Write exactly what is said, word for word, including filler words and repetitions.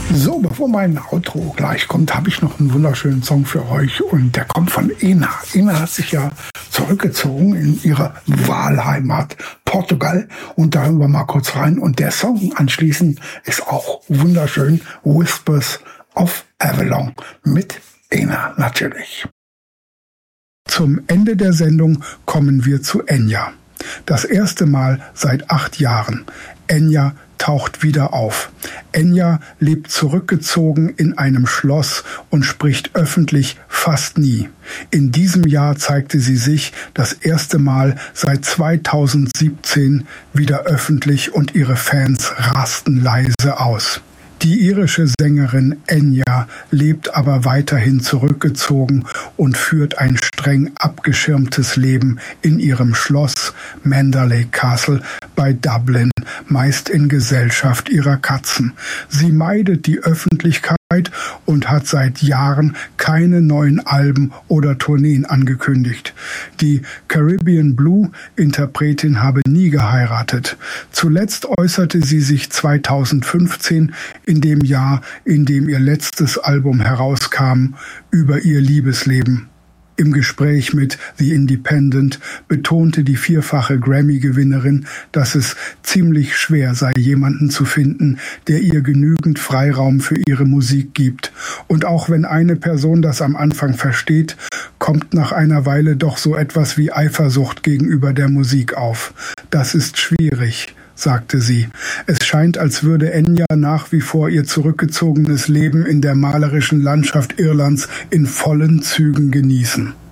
So, bevor mein Outro gleich kommt, habe ich noch einen wunderschönen Song für euch und der kommt von Ena. Ena hat sich ja zurückgezogen in ihre Wahlheimat Portugal und da hören wir mal kurz rein und der Song anschließend ist auch wunderschön, Whispers of Avalon mit Ena natürlich. Zum Ende der Sendung kommen wir zu Enya. Das erste Mal seit acht Jahren. Enya taucht wieder auf. Enya lebt zurückgezogen in einem Schloss und spricht öffentlich fast nie. In diesem Jahr zeigte sie sich das erste Mal seit zweitausendsiebzehn wieder öffentlich und ihre Fans rasten leise aus. Die irische Sängerin Enya lebt aber weiterhin zurückgezogen und führt ein streng abgeschirmtes Leben in ihrem Schloss Mandalay Castle bei Dublin, meist in Gesellschaft ihrer Katzen. Sie meidet die Öffentlichkeit und hat seit Jahren keine neuen Alben oder Tourneen angekündigt. Die Caribbean Blue Interpretin habe nie geheiratet. Zuletzt äußerte sie sich zweitausendfünfzehn, in dem Jahr, in dem ihr letztes Album herauskam, über ihr Liebesleben. Im Gespräch mit The Independent betonte die vierfache Grammy-Gewinnerin, dass es ziemlich schwer sei, jemanden zu finden, der ihr genügend Freiraum für ihre Musik gibt. Und auch wenn eine Person das am Anfang versteht, kommt nach einer Weile doch so etwas wie Eifersucht gegenüber der Musik auf. Das ist schwierig, sagte sie. Es scheint, als würde Enya nach wie vor ihr zurückgezogenes Leben in der malerischen Landschaft Irlands in vollen Zügen genießen.